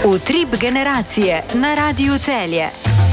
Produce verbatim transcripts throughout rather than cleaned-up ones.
Utrip generacije na Radiu Celje.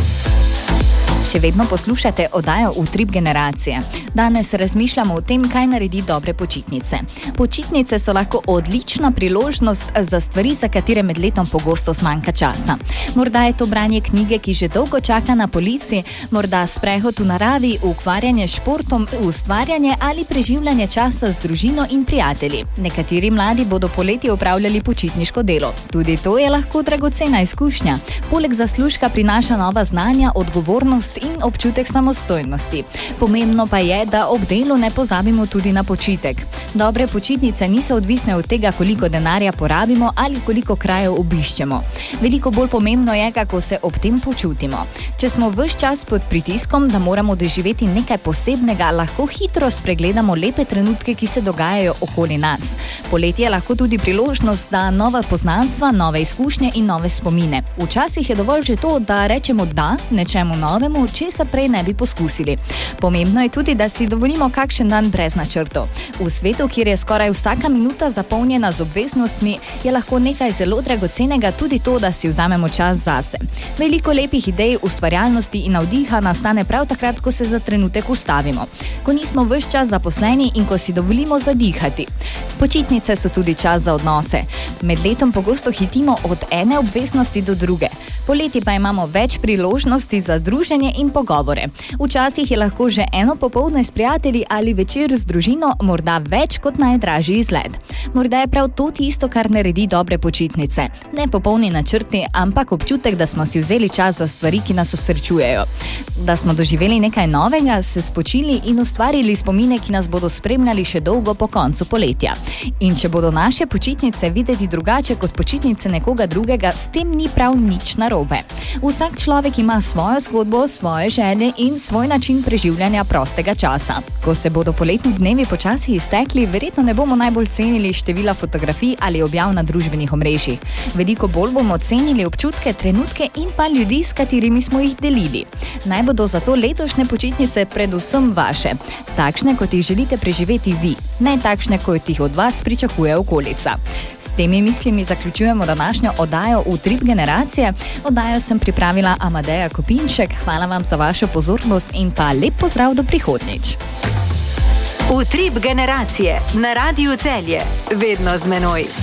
Še vedno poslušate oddajo Utrip generacije. Danes razmišljamo o tem, kaj naredi dobre počitnice. Počitnice so lahko odlična priložnost za stvari, za katere med letom pogosto zmanjka časa. Morda je to branje knjige, ki že dolgo čaka na polici, morda sprehod v naravi, ukvarjanje s športom, ustvarjanje ali preživljanje časa z družino in prijatelji. Nekateri mladi bodo poleti opravljali počitniško delo. Tudi to je lahko dragocena izkušnja. Poleg zaslužka prinaša nova znanja, odgovornost in občutek samostojnosti. Pomembno pa je, da ob delu ne pozabimo tudi na počitek. Dobre počitnice niso odvisne od tega, koliko denarja porabimo ali koliko krajev obiščemo. Veliko bolj pomembno je, kako se ob tem počutimo. Če smo ves čas pod pritiskom, da moramo doživeti nekaj posebnega, lahko hitro spregledamo lepe trenutke, ki se dogajajo okoli nas. Poletje je lahko tudi priložnost za nova poznanstva, nove izkušnje in nove spomine. Včasih je dovolj že to, da rečemo da nečemu novemu, česar prej ne bi poskusili. Pomembno je tudi, da si dovolimo kakšen dan brez načrtov. V svetu, kjer je skoraj vsaka minuta zapolnjena z obveznostmi, je lahko nekaj zelo dragocenega tudi to, da si vzamemo čas zase. Veliko lepih idej, ustvarjalnosti in navdiha nastane prav takrat, ko se za trenutek ustavimo. Ko nismo ves čas zaposleni in ko si dovolimo zadihati. Počitnice so tudi čas za odnose. Med letom pogosto hitimo od ene obveznosti do druge. Poleti pa imamo več priložnosti za druženje in pogovore. Včasih je lahko že eno popoldne s prijatelji ali večer z družino morda več kot najdražji izlet. Morda je prav to tisto, kar naredi dobre počitnice. Ne popolni načrti, ampak občutek, da smo si vzeli čas za stvari, ki nas osrečujejo. Da smo doživeli nekaj novega, se spočili in ustvarili spomine, ki nas bodo spremljali še dolgo po koncu poletja. In če bodo naše počitnice videti drugače kot počitnice nekoga drugega, s tem ni prav nič narobe. Vsak človek ima svojo zgodbo, svoje želje in svoj način preživljanja prostega časa. Ko se bodo poletni dnevi počasi iztekli, verjetno ne bomo najbolj cenili števila fotografij ali objav na družbenih omrežjih. Veliko bolj bomo cenili občutke, trenutke in pa ljudi, s katerimi smo jih delili. Naj bodo zato letošnje počitnice predvsem vaše. Takšne, kot jih želite preživeti vi. Ne takšne, kot jih od vas pričakuje okolica. S temi mislimi zaključujemo današnjo oddajo Utrip generacije. Oddajo sem pripravila Amadeja Kopinšek. Hvala vam za vašo pozornost in pa lep pozdrav do prihodnjič. Utrip generacije na Radiu Celje. Vedno z menoj.